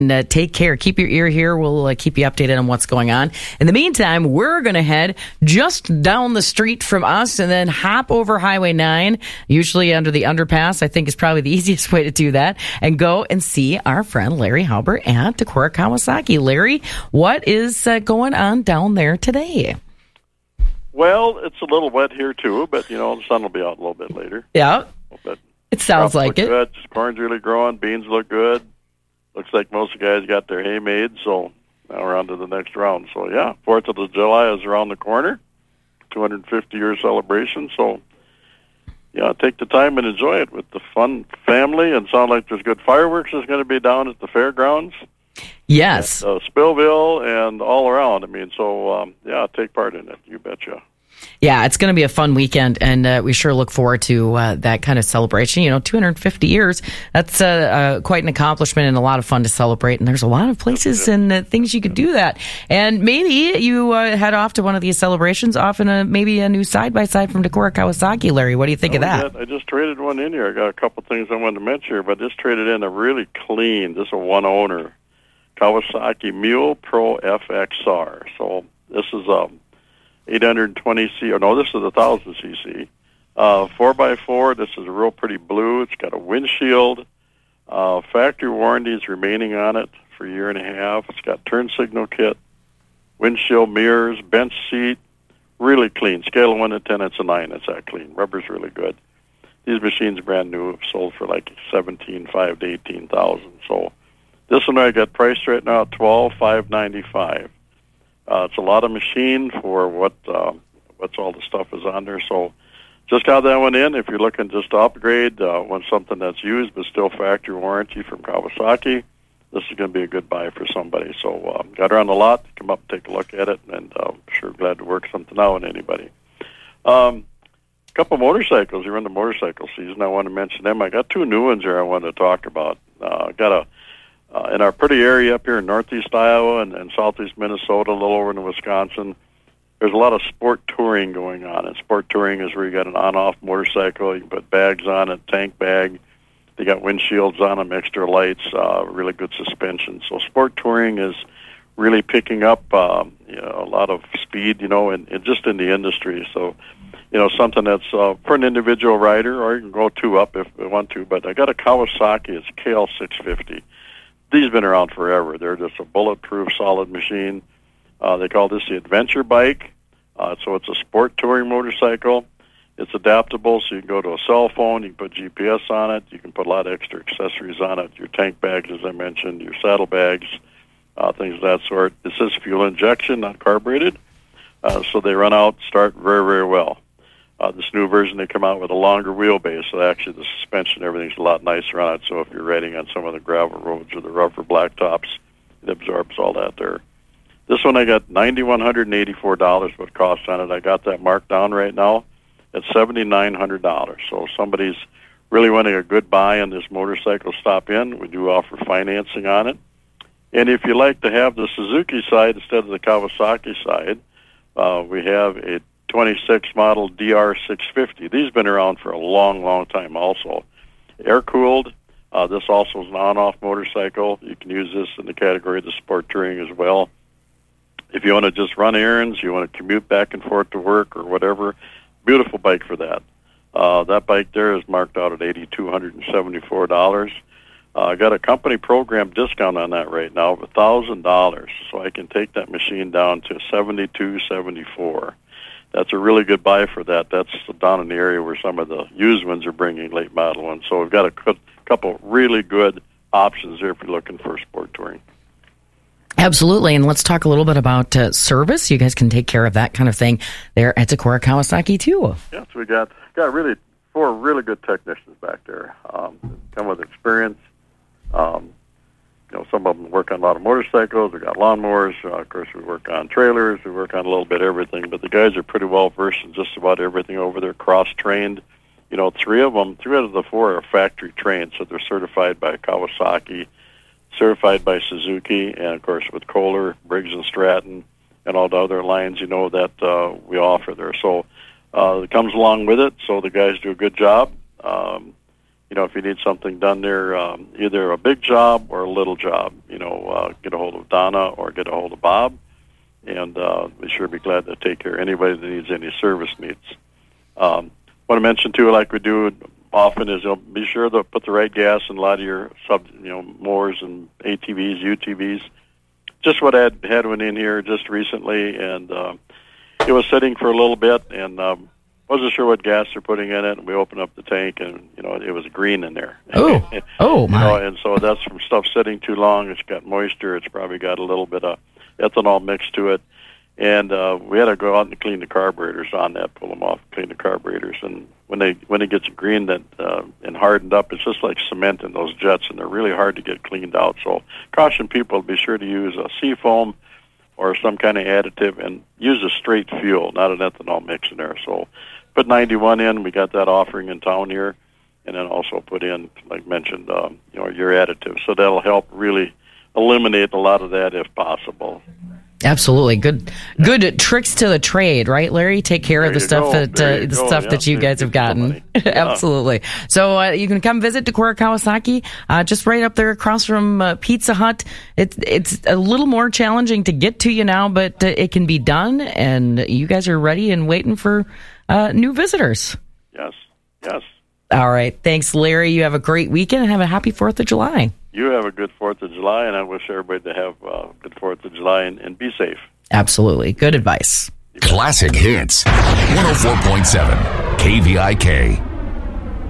And take care. Keep your ear here. We'll keep you updated on what's going on. In the meantime, we're going to head just down the street from us and then hop over Highway 9, usually under the underpass, I think is probably the easiest way to do that, and go and see our friend Larry Halbert at Decorah Kawasaki. Larry, what is going on down there today? Well, it's a little wet here, too, but, the sun will be out a little bit later. Yeah, it sounds like it. Good. Corn's really growing. Beans look good. Looks like most of the guys got their hay made, so now we're on to the next round. So, 4th of July is around the corner, 250-year celebration. So, take the time and enjoy it with the fun family. And sound like there's good fireworks is going to be down at the fairgrounds. Yes. And, Spillville and all around. Take part in it. You betcha. Yeah, it's going to be a fun weekend, and we sure look forward to that kind of celebration. 250 years, that's quite an accomplishment and a lot of fun to celebrate, and there's a lot of places and things you could do that. And maybe you head off to one of these celebrations, off in maybe a new side-by-side from Decorah Kawasaki, Larry. What do you think of that? I just traded one in here. I got a couple things I wanted to mention here, but just traded in a really clean, this is a one-owner, Kawasaki Mule Pro FXR. So this is 820cc, this is 1,000cc. 4x4, this is a real pretty blue. It's got a windshield. Factory warranties remaining on it for a year and a half. It's got turn signal kit, windshield mirrors, bench seat. Really clean. Scale of 1 to 10, it's a 9. It's that clean. Rubber's really good. These machines are brand new. Sold for like $17,500 to $18,000. So this one I got priced right now at $12,595. It's a lot of machine for what's all the stuff is on there. So just got that one in. If you're looking just to upgrade, want something that's used but still factory warranty from Kawasaki, this is going to be a good buy for somebody. So got her on the lot. Come up and take a look at it, and sure glad to work something out with anybody. Couple motorcycles. You're in the motorcycle season. I want to mention them. I got two new ones here I want to talk about. Got in our pretty area up here in northeast Iowa and southeast Minnesota, a little over into Wisconsin, there's a lot of sport touring going on. And sport touring is where you got an on-off motorcycle. You can put bags on it, tank bag. They got windshields on them, extra lights, really good suspension. So sport touring is really picking up a lot of speed, and just in the industry. So, something that's for an individual rider, or you can go two up if you want to. But I got a Kawasaki. It's KL650. These have been around forever. They're just a bulletproof, solid machine. They call this the adventure bike. So it's a sport touring motorcycle. It's adaptable, so you can go to a cell phone. You can put GPS on it. You can put a lot of extra accessories on it. Your tank bags, as I mentioned, your saddlebags, things of that sort. This is fuel injection, not carbureted. So they run out, start very, very well. This new version, they come out with a longer wheelbase, so actually the suspension, everything's a lot nicer on it. So if you're riding on some of the gravel roads or the rougher blacktops, it absorbs all that there. This one I got $9,184 what it costs on it. I got that marked down right now at $7,900. So if somebody's really wanting a good buy on this motorcycle, stop in. We do offer financing on it. And if you like to have the Suzuki side instead of the Kawasaki side, we have a 26 model DR650. These have been around for a long, long time also. Air-cooled. This also is an on-off motorcycle. You can use this in the category of the sport touring as well. If you want to just run errands, you want to commute back and forth to work or whatever, beautiful bike for that. That bike there is marked out at $8,274. I got a company program discount on that right now of $1,000, so I can take that machine down to $7,274. That's a really good buy for that. That's down in the area where some of the used ones are bringing late model ones. So we've got a couple really good options there if you're looking for sport touring. Absolutely, and let's talk a little bit about service. You guys can take care of that kind of thing there at Decorah Kawasaki too. Yes, we got really 4 really good technicians back there. Come with experience. Some of them work on a lot of motorcycles. We got lawnmowers. Of course, we work on trailers. We work on a little bit of everything. But the guys are pretty well versed in just about everything over there. Cross trained. 3 out of the 4 are factory trained, so they're certified by Kawasaki, certified by Suzuki, and of course with Kohler, Briggs and Stratton, and all the other lines that we offer there. So it comes along with it. So the guys do a good job. if you need something done there, either a big job or a little job, get a hold of Donna or get a hold of Bob, and we sure be glad to take care of anybody that needs any service needs. Want to mention too, like we do often, is be sure to put the right gas in a lot of your mowers and ATVs, UTVs. Just what I had one in here just recently, and it was sitting for a little bit, and wasn't sure what gas they're putting in it. And we opened up the tank, and it was green in there. Oh my! And so that's from stuff sitting too long. It's got moisture. It's probably got a little bit of ethanol mixed to it. And we had to go out and clean the carburetors on that, pull them off, clean the carburetors. And when it gets green and hardened up, it's just like cement in those jets, and they're really hard to get cleaned out. So caution people to be sure to use a seafoam or some kind of additive, and use a straight fuel, not an ethanol mix in there. So put 91 in. We got that offering in town here, and then also put in, like mentioned, your additive. So that'll help really eliminate a lot of that if possible. Absolutely. Good tricks to the trade, right, Larry? Take care of the stuff that you guys have gotten. Absolutely. So you can come visit Decorah Kawasaki, just right up there across from Pizza Hut. It's a little more challenging to get to you now, but it can be done, and you guys are ready and waiting for new visitors. Yes. All right. Thanks, Larry. You have a great weekend and have a happy 4th of July. You have a good 4th of July, and I wish everybody to have a good 4th of July and be safe. Absolutely. Good advice. Classic Hits, 104.7 KVIK.